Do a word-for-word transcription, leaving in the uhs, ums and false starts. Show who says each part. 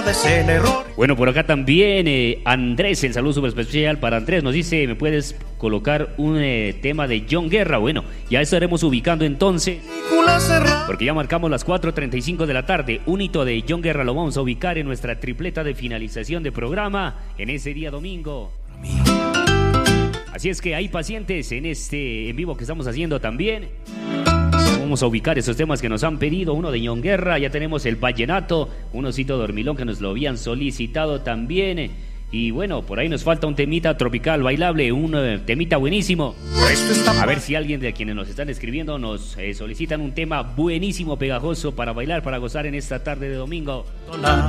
Speaker 1: Bueno, por acá también eh, Andrés, el saludo súper especial para Andrés, nos dice, ¿me puedes colocar un eh, tema de John Guerra? Bueno, ya estaremos ubicando entonces, porque ya marcamos las cuatro treinta y cinco de la tarde, un hito de John Guerra lo vamos a ubicar en nuestra tripleta de finalización de programa en ese día domingo. Así es que hay pacientes en este en vivo que estamos haciendo también. Vamos a ubicar esos temas que nos han pedido, uno de John Guerra, ya tenemos el vallenato, un osito dormilón que nos lo habían solicitado también, y bueno, por ahí nos falta un temita tropical bailable, un uh, temita buenísimo. A ver si alguien de quienes nos están escribiendo nos eh, solicitan un tema buenísimo, pegajoso para bailar, para gozar en esta tarde de domingo.